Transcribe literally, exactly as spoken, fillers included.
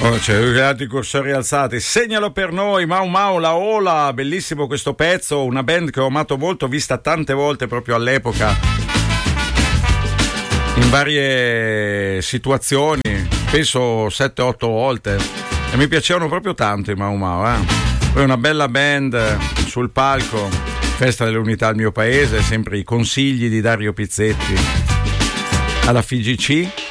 Oh, c'è i cursori alzati. Segnalo per noi Mau Mau La Ola, bellissimo questo pezzo, una band che ho amato molto, vista tante volte proprio all'epoca in varie situazioni, penso sette otto volte, e mi piacevano proprio tanto i Mau Mau, eh? Poi una bella band sul palco, Festa dell'Unità al mio paese, sempre i consigli di Dario Pizzetti alla F G C.